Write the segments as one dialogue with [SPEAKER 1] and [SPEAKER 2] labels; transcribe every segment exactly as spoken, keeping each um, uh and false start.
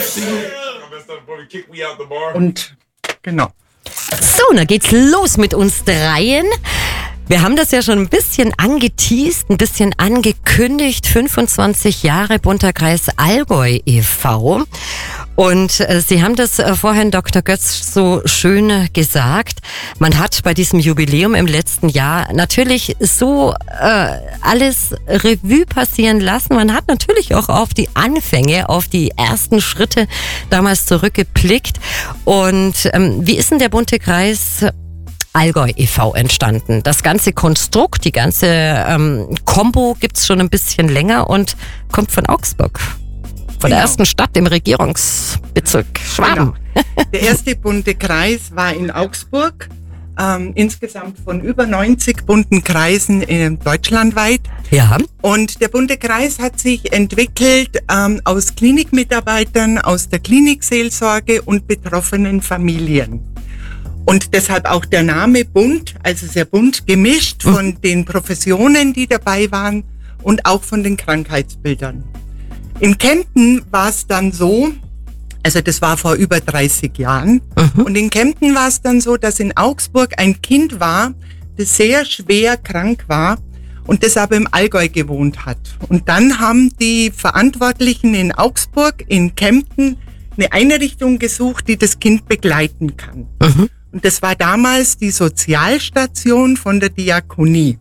[SPEAKER 1] Und genau.
[SPEAKER 2] So, dann geht's los mit uns dreien. Wir haben das ja schon ein bisschen angeteast, ein bisschen angekündigt. fünfundzwanzig Jahre Bunter Kreis Allgäu e V. Und äh, Sie haben das äh, vorhin, Doktor Götz, so schön gesagt. Man hat bei diesem Jubiläum im letzten Jahr natürlich so äh, alles Revue passieren lassen. Man hat natürlich auch auf die Anfänge, auf die ersten Schritte damals zurückgeblickt. Und ähm, wie ist denn der Bunte Kreis Allgäu e V entstanden? Das ganze Konstrukt, die ganze ähm, Kombo gibt's schon ein bisschen länger und kommt von Augsburg. Von der
[SPEAKER 1] Genau.
[SPEAKER 2] ersten Stadt im Regierungsbezirk Schwaben.
[SPEAKER 1] Genau. Der erste bunte Kreis war in Augsburg. Ähm, insgesamt von über neunzig bunten Kreisen in deutschlandweit.
[SPEAKER 2] Ja.
[SPEAKER 1] Und der bunte Kreis hat sich entwickelt ähm, aus Klinikmitarbeitern, aus der Klinikseelsorge und betroffenen Familien. Und deshalb auch der Name bunt, also sehr bunt gemischt von mhm. den Professionen, die dabei waren und auch von den Krankheitsbildern. In Kempten war es dann so, also das war vor über dreißig Jahren, mhm. und in Kempten war es dann so, dass in Augsburg ein Kind war, das sehr schwer krank war und das aber im Allgäu gewohnt hat. Und dann haben die Verantwortlichen in Augsburg, in Kempten, eine Einrichtung gesucht, die das Kind begleiten kann. Mhm. Und das war damals die Sozialstation von der Diakonie.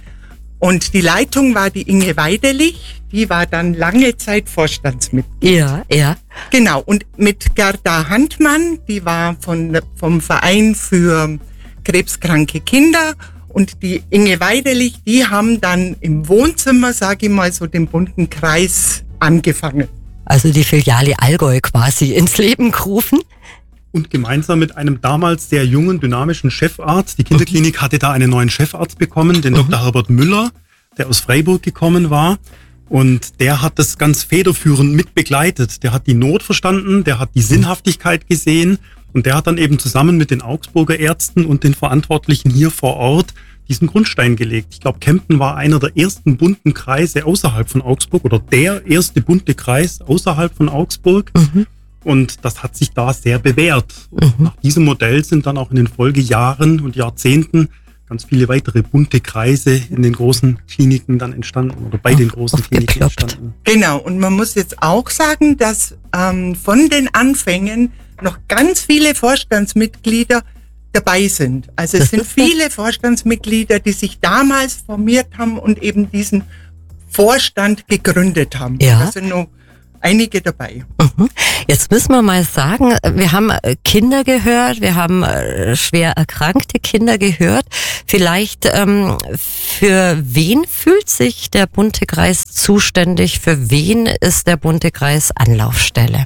[SPEAKER 1] Und die Leitung war die Inge Weidelich, die war dann lange Zeit Vorstandsmitglied.
[SPEAKER 2] Ja, ja.
[SPEAKER 1] Genau, und mit Gerda Handmann, die war von, vom Verein für krebskranke Kinder, und die Inge Weidelich, die haben dann im Wohnzimmer, sage ich mal, so den bunten Kreis angefangen.
[SPEAKER 2] Also die Filiale Allgäu quasi ins Leben gerufen.
[SPEAKER 3] Und gemeinsam mit einem damals sehr jungen, dynamischen Chefarzt. Die Kinderklinik hatte da einen neuen Chefarzt bekommen, den Doktor Herbert Müller, der aus Freiburg gekommen war. Und der hat das ganz federführend mit begleitet. Der hat die Not verstanden, der hat die Sinnhaftigkeit gesehen. Und der hat dann eben zusammen mit den Augsburger Ärzten und den Verantwortlichen hier vor Ort diesen Grundstein gelegt. Ich glaube, Kempten war einer der ersten bunten Kreise außerhalb von Augsburg oder der erste bunte Kreis außerhalb von Augsburg. Mhm. Und das hat sich da sehr bewährt. Und mhm. nach diesem Modell sind dann auch in den Folgejahren und Jahrzehnten ganz viele weitere bunte Kreise in den großen Kliniken dann entstanden oder bei den großen Kliniken entstanden.
[SPEAKER 1] Genau, und man muss jetzt auch sagen, dass ähm, von den Anfängen noch ganz viele Vorstandsmitglieder dabei sind. Also es sind viele Vorstandsmitglieder, die sich damals formiert haben und eben diesen Vorstand gegründet haben.
[SPEAKER 2] Ja.
[SPEAKER 1] Da sind noch einige dabei.
[SPEAKER 2] Jetzt müssen wir mal sagen, wir haben Kinder gehört, wir haben schwer erkrankte Kinder gehört. Vielleicht ähm, für wen fühlt sich der bunte Kreis zuständig? Für wen ist der bunte Kreis Anlaufstelle?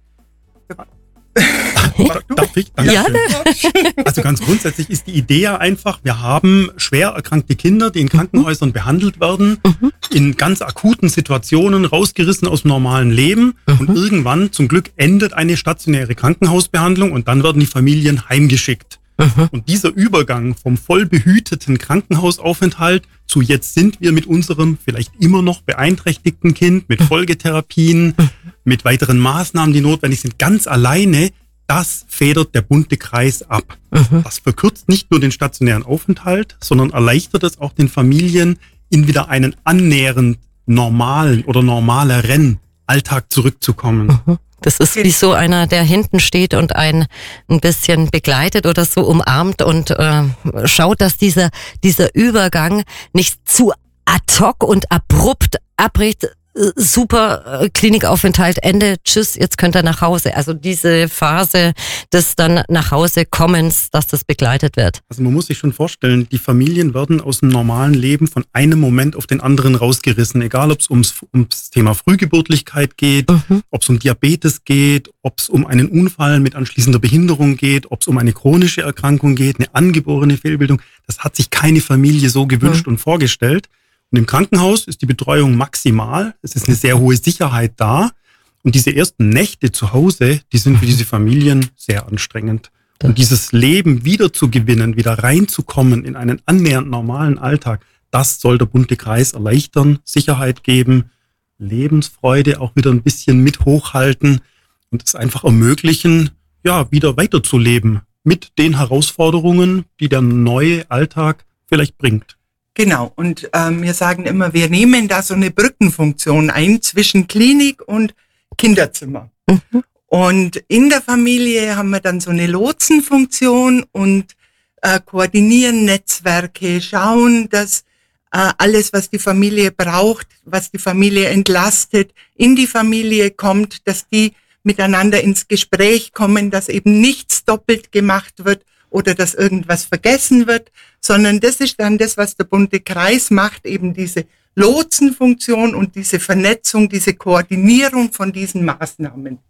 [SPEAKER 3] Darf ich?
[SPEAKER 2] Ja,
[SPEAKER 3] also ganz grundsätzlich ist die Idee ja einfach, wir haben schwer erkrankte Kinder, die in Krankenhäusern mhm. behandelt werden, mhm. in ganz akuten Situationen rausgerissen aus dem normalen Leben mhm. und irgendwann zum Glück endet eine stationäre Krankenhausbehandlung und dann werden die Familien heimgeschickt. Mhm. Und dieser Übergang vom voll behüteten Krankenhausaufenthalt zu jetzt sind wir mit unserem vielleicht immer noch beeinträchtigten Kind, mit Folgetherapien, mhm. mit weiteren Maßnahmen, die notwendig sind, ganz alleine, das federt der bunte Kreis ab. Mhm. Das verkürzt nicht nur den stationären Aufenthalt, sondern erleichtert es auch den Familien, in wieder einen annähernd normalen oder normaleren Alltag zurückzukommen.
[SPEAKER 2] Mhm. Das ist wie so einer, der hinten steht und einen ein bisschen begleitet oder so umarmt und äh, schaut, dass dieser dieser Übergang nicht zu ad hoc und abrupt abbricht. Super, Klinikaufenthalt, Ende, tschüss, jetzt könnt ihr nach Hause. Also diese Phase des dann nach Hause kommens, dass das begleitet wird.
[SPEAKER 3] Also man muss sich schon vorstellen, die Familien werden aus dem normalen Leben von einem Moment auf den anderen rausgerissen. Egal, ob es ums, ums Thema Frühgeburtlichkeit geht, mhm. ob es um Diabetes geht, ob es um einen Unfall mit anschließender Behinderung geht, ob es um eine chronische Erkrankung geht, eine angeborene Fehlbildung. Das hat sich keine Familie so gewünscht mhm. und vorgestellt. Und im Krankenhaus ist die Betreuung maximal. Es ist eine sehr hohe Sicherheit da. Und diese ersten Nächte zu Hause, die sind für diese Familien sehr anstrengend. Und dieses Leben wieder zu gewinnen, wieder reinzukommen in einen annähernd normalen Alltag, das soll der bunte Kreis erleichtern, Sicherheit geben, Lebensfreude auch wieder ein bisschen mit hochhalten. und es einfach ermöglichen, ja, wieder weiterzuleben mit den Herausforderungen, die der neue Alltag vielleicht bringt.
[SPEAKER 1] Genau, und ähm, wir sagen immer, wir nehmen da so eine Brückenfunktion ein zwischen Klinik und Kinderzimmer. Mhm. Und in der Familie haben wir dann so eine Lotsenfunktion und äh, koordinieren Netzwerke, schauen, dass äh, alles, was die Familie braucht, was die Familie entlastet, in die Familie kommt, dass die miteinander ins Gespräch kommen, dass eben nichts doppelt gemacht wird oder dass irgendwas vergessen wird, sondern das ist dann das, was der Bunte Kreis macht, eben diese Lotsenfunktion und diese Vernetzung, diese Koordinierung von diesen Maßnahmen.